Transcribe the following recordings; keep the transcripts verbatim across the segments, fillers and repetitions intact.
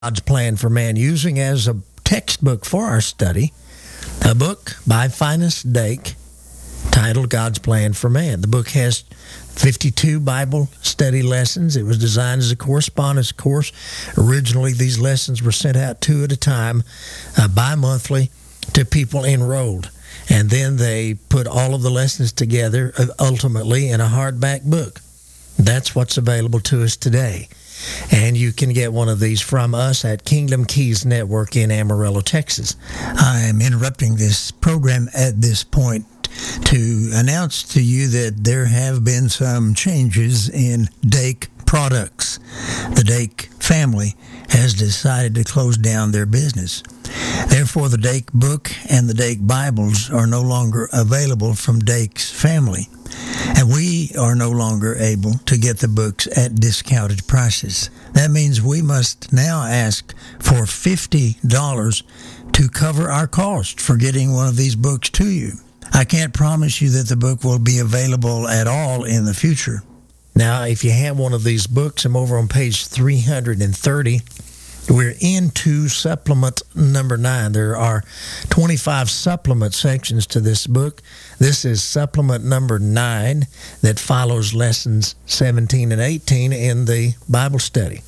God's Plan for Man, using as a textbook for our study a book by Finis Dake titled God's Plan for Man. The book has fifty-two Bible study lessons. It was designed as a correspondence course. Originally, these lessons were sent out two at a time, uh, bi-monthly, to people enrolled. And then they put all of the lessons together, uh, ultimately, in a hardback book. That's what's available to us today. And you can get one of these from us at Kingdom Keys Network in Amarillo, Texas. I am interrupting this program at this point to announce to you that there have been some changes in Dake products. The Dake family has decided to close down their business. Therefore, the Dake book and the Dake Bibles are no longer available from Dake's family. And we are no longer able to get the books at discounted prices. That means we must now ask for fifty dollars to cover our cost for getting one of these books to you. I can't promise you that the book will be available at all in the future. Now, if you have one of these books, I'm over on page three hundred thirty. We're into supplement number nine. There are twenty-five supplement sections to this book. This is supplement number nine that follows lessons seventeen and eighteen in the Bible study.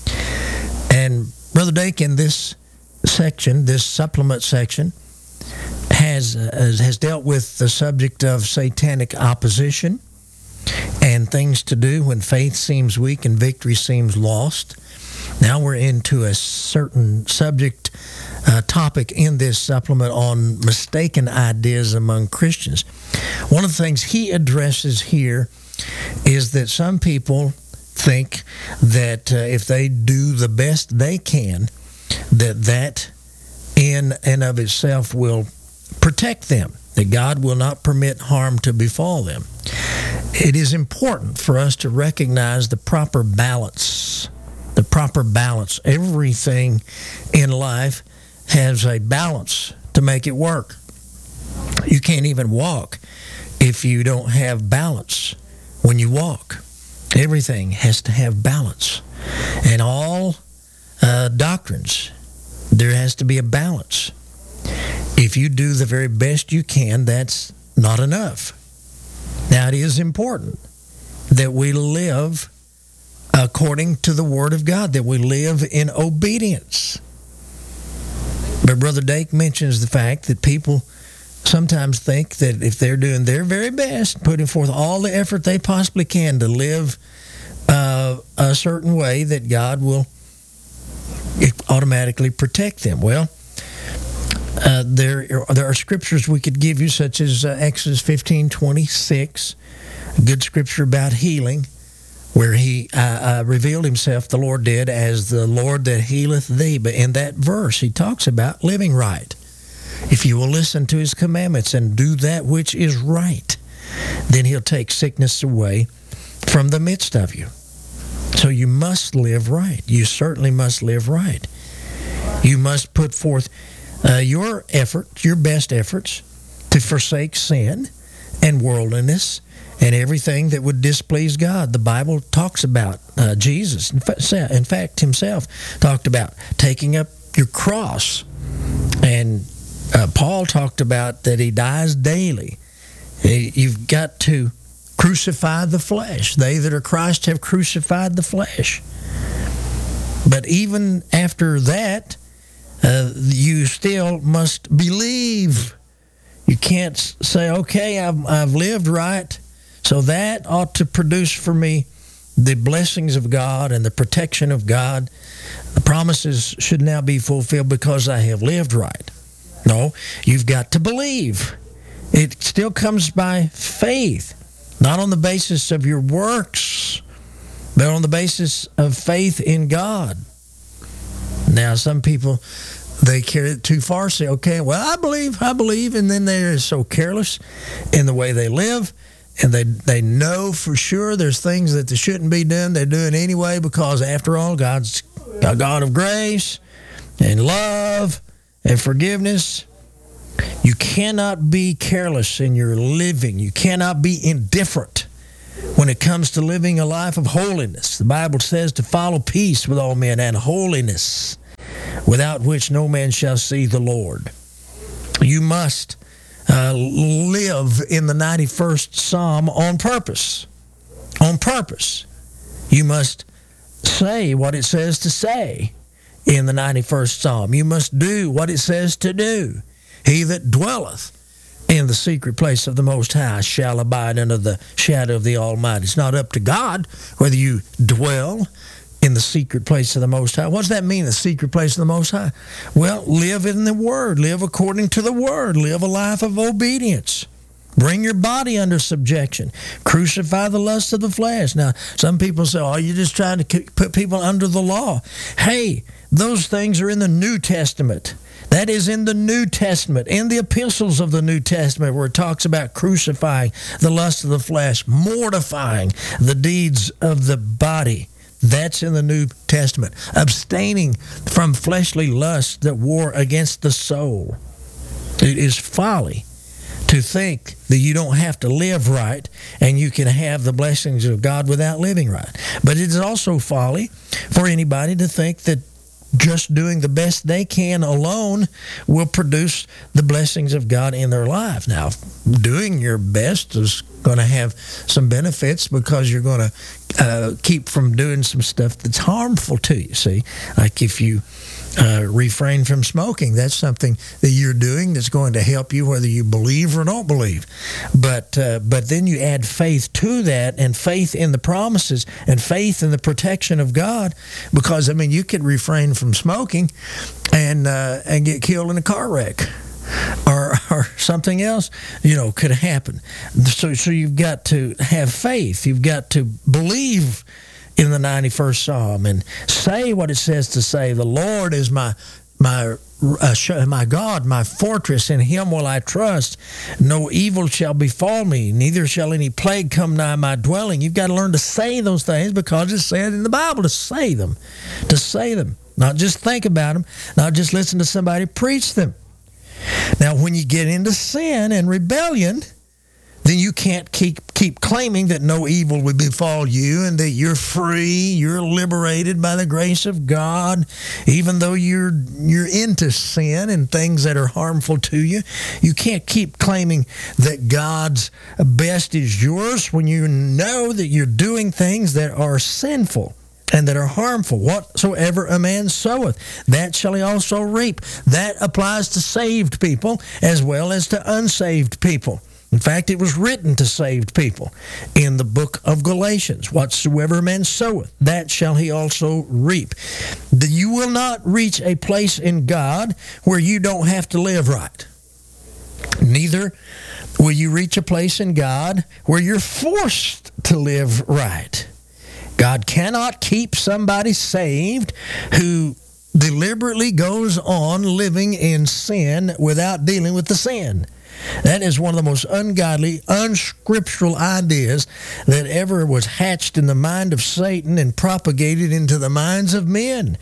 And Brother Dake, in this section, this supplement section, has, uh, has dealt with the subject of satanic opposition and things to do when faith seems weak and victory seems lost. Now we're into a certain subject uh, topic in this supplement on mistaken ideas among Christians. One of the things he addresses here is that some people think that uh, if they do the best they can, that that in and of itself will protect them, that God will not permit harm to befall them. It is important for us to recognize the proper balance The proper balance. Everything in life has a balance to make it work. You can't even walk if you don't have balance when you walk. Everything has to have balance. And all uh, doctrines, there has to be a balance. If you do the very best you can, that's not enough. Now, it is important that we live according to the Word of God, that we live in obedience. But Brother Dake mentions the fact that people sometimes think that if they're doing their very best, putting forth all the effort they possibly can to live uh, a certain way, that God will automatically protect them. Well, uh, there, there are scriptures we could give you, such as uh, Exodus fifteen twenty-six, a good scripture about healing, where he uh, uh, revealed himself, the Lord did, as the Lord that healeth thee. But in that verse, he talks about living right. If you will listen to his commandments and do that which is right, then he'll take sickness away from the midst of you. So you must live right. You certainly must live right. You must put forth uh, your effort, your best efforts, to forsake sin and worldliness and everything that would displease God. The Bible talks about uh, Jesus, in fact, himself talked about taking up your cross. And uh, Paul talked about that he dies daily. You've got to crucify the flesh. They that are Christ have crucified the flesh. But even after that, uh, you still must believe. You can't say, okay, I've, I've lived right, so that ought to produce for me the blessings of God and the protection of God. The promises should now be fulfilled because I have lived right. No, you've got to believe. It still comes by faith, not on the basis of your works, but on the basis of faith in God. Now, some people, they carry it too far, say, okay, well, I believe, I believe, and then they're so careless in the way they live. And they they know for sure there's things that they shouldn't be doing. They're doing anyway because, after all, God's a God of grace and love and forgiveness. You cannot be careless in your living. You cannot be indifferent when it comes to living a life of holiness. The Bible says to follow peace with all men and holiness. without which no man shall see the Lord. You must uh, live in the ninety-first Psalm on purpose. On purpose. You must say what it says to say in the ninety-first Psalm. You must do what it says to do. He that dwelleth in the secret place of the Most High shall abide under the shadow of the Almighty. It's not up to God whether you dwell in the secret place of the Most High. What does that mean, the secret place of the Most High? Well, live in the Word. Live according to the Word. Live a life of obedience. Bring your body under subjection. Crucify the lust of the flesh. Now, some people say, oh, you're just trying to put people under the law. Hey, those things are in the New Testament. That is in the New Testament, in the epistles of the New Testament, where it talks about crucifying the lust of the flesh, mortifying the deeds of the body. That's in the New Testament. Abstaining from fleshly lusts that war against the soul. It is folly to think that you don't have to live right and you can have the blessings of God without living right. But it is also folly for anybody to think that just doing the best they can alone will produce the blessings of God in their life. Now, doing your best is going to have some benefits because you're going to uh, keep from doing some stuff that's harmful to you, see? Like if you uh, refrain from smoking, that's something that you're doing that's going to help you whether you believe or don't believe. But uh, but then you add faith to that, and faith in the promises and faith in the protection of God, because, I mean, you could refrain from smoking and uh, and get killed in a car wreck. Or, or something else, you know, could happen. So, so you've got to have faith. You've got to believe in the ninety-first Psalm and say what it says to say. The Lord is my my uh, my God, my fortress. In Him will I trust. No evil shall befall me. Neither shall any plague come nigh my dwelling. You've got to learn to say those things because it's said in the Bible to say them, to say them, not just think about them, not just listen to somebody preach them. Now, when you get into sin and rebellion, then you can't keep keep claiming that no evil will befall you and that you're free, you're liberated by the grace of God, even though you're you're into sin and things that are harmful to you. You can't keep claiming that God's best is yours when you know that you're doing things that are sinful and that are harmful. Whatsoever a man soweth, that shall he also reap. That applies to saved people as well as to unsaved people. In fact, it was written to saved people in the book of Galatians. Whatsoever a man soweth, that shall he also reap. That you will not reach a place in God where you don't have to live right. Neither will you reach a place in God where you're forced to live right. God cannot keep somebody saved who deliberately goes on living in sin without dealing with the sin. That is one of the most ungodly, unscriptural ideas that ever was hatched in the mind of Satan and propagated into the minds of men.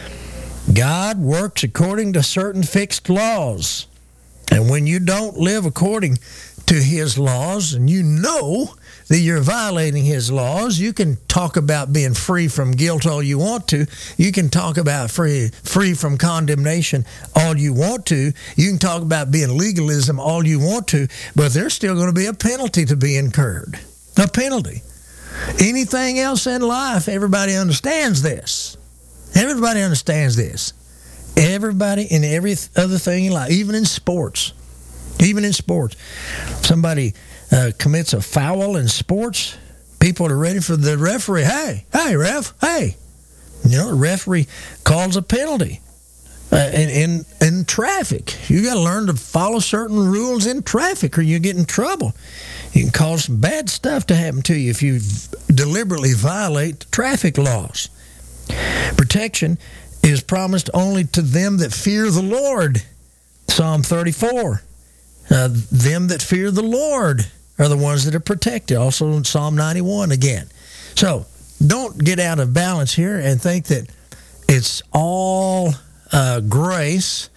God works according to certain fixed laws. And when you don't live according to His laws and you know that you're violating His laws, you can talk about being free from guilt all you want to. You can talk about free free from condemnation all you want to. You can talk about being legalism all you want to, but there's still going to be a penalty to be incurred. A penalty. Anything else in life, everybody understands this. Everybody understands this. Everybody in every other thing in life, even in sports. Even in sports. Somebody uh, commits a foul in sports, people are ready for the referee. Hey, hey, ref, hey. You know, the referee calls a penalty. Uh, in, in in traffic, you got to learn to follow certain rules in traffic or you get in trouble. You can cause some bad stuff to happen to you if you deliberately violate the traffic laws. Protection is promised only to them that fear the Lord. Psalm thirty-four. Uh, them that fear the Lord are the ones that are protected. Also in Psalm ninety-one again. So don't get out of balance here and think that it's all uh, grace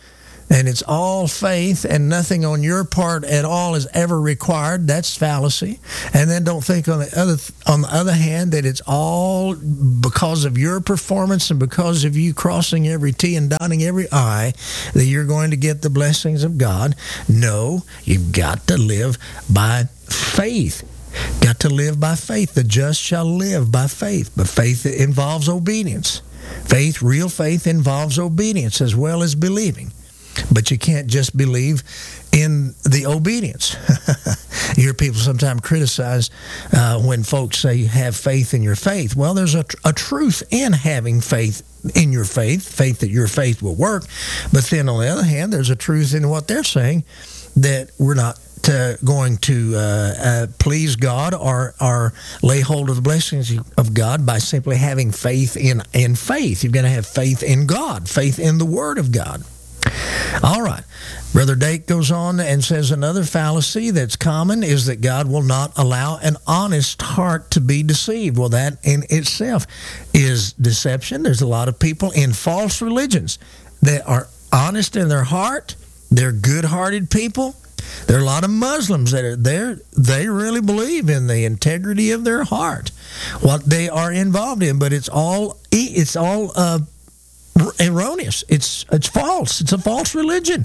and it's all faith and nothing on your part at all is ever required, that's fallacy. And then don't think on the other on the other hand that it's all because of your performance and because of you crossing every T and dotting every I that you're going to get the blessings of God. No, you've got to live by faith. Got to live by faith. The just shall live by faith. But faith involves obedience. Faith, real faith, involves obedience as well as believing. But you can't just believe in the obedience. You hear people sometimes criticize uh, when folks say you have faith in your faith. Well, there's a, a truth in having faith in your faith, faith that your faith will work. But then on the other hand, there's a truth in what they're saying that we're not uh, going to uh, uh, please God or, or lay hold of the blessings of God by simply having faith in, in faith. You've got to have faith in God, faith in the Word of God. All right. Brother Dake goes on and says another fallacy that's common is that God will not allow an honest heart to be deceived. Well, that in itself is deception. There's a lot of people in false religions that are honest in their heart. They're good-hearted people. There are a lot of Muslims that are there. They really believe in the integrity of their heart, what they are involved in, but it's all it's all uh, erroneous. It's it's false. It's a false religion.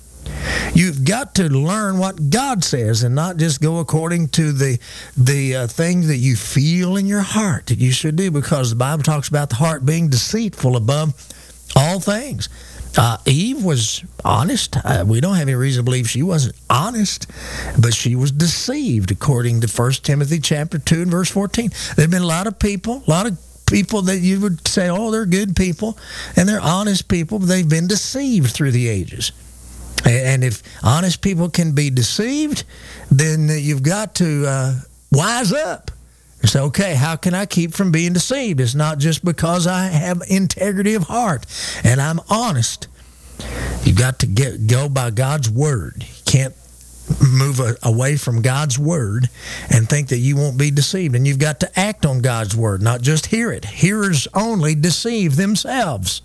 You've got to learn what God says and not just go according to the the uh, things that you feel in your heart that you should do, because the Bible talks about the heart being deceitful above all things. Uh, Eve was honest. Uh, we don't have any reason to believe she wasn't honest, but she was deceived according to First Timothy chapter two and verse fourteen. There have been a lot of people, a lot of people that you would say, oh, they're good people and they're honest people, but they've been deceived through the ages. And if honest people can be deceived, then you've got to uh, wise up. It's okay, how can I keep from being deceived? It's not just because I have integrity of heart and I'm honest. You've got to get go by God's word. You can't move a, away from God's word and think that you won't be deceived. And you've got to act on God's word, not just hear it. Hearers only deceive themselves.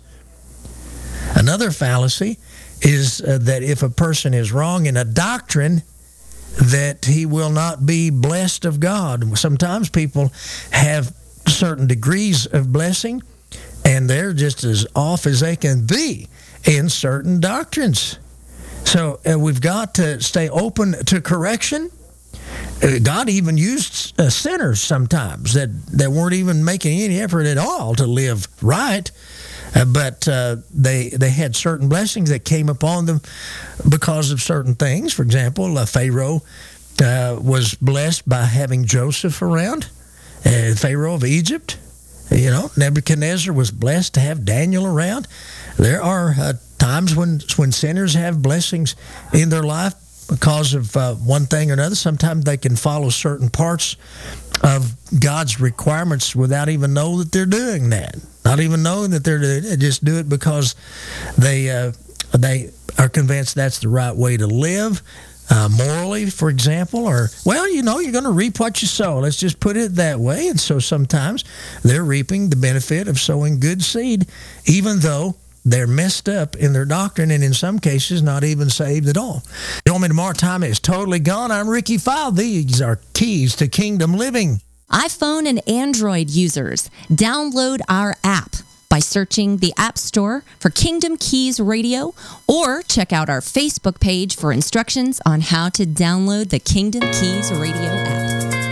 Another fallacy is uh, that if a person is wrong in a doctrine, that he will not be blessed of God. Sometimes people have certain degrees of blessing, and they're just as off as they can be in certain doctrines. So uh, we've got to stay open to correction. Uh, God even used uh, sinners sometimes that, that weren't even making any effort at all to live right. Uh, but uh, they they had certain blessings that came upon them because of certain things. For example, uh, Pharaoh uh, was blessed by having Joseph around, uh, Pharaoh of Egypt. You know, Nebuchadnezzar was blessed to have Daniel around. There are uh, times when when sinners have blessings in their life because of uh, one thing or another. Sometimes they can follow certain parts of God's requirements without even know that they're doing that. Not even knowing that they're doing it. They just do it because they uh, they are convinced that's the right way to live, uh, morally, for example. Or, well, you know, you're going to reap what you sow. Let's just put it that way. And so sometimes they're reaping the benefit of sowing good seed, even though they're messed up in their doctrine and in some cases not even saved at all. Join me tomorrow. Time is totally gone. I'm Ricky File. These are Keys to Kingdom Living. iPhone and Android users, download our app by searching the App Store for Kingdom Keys Radio, or check out our Facebook page for instructions on how to download the Kingdom Keys Radio app.